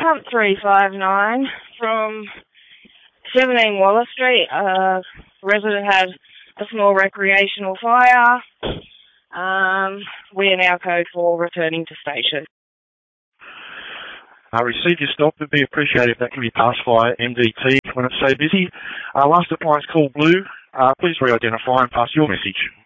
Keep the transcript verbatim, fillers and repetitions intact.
pump three five nine from seventeen Waller Street. A resident had a small recreational fire. Um, we are now code four returning to station. I received your stop. It'd be appreciated if that can be passed via M D T when it's so busy. Uh, last appliance call Blue. Uh, please re-identify and pass your message.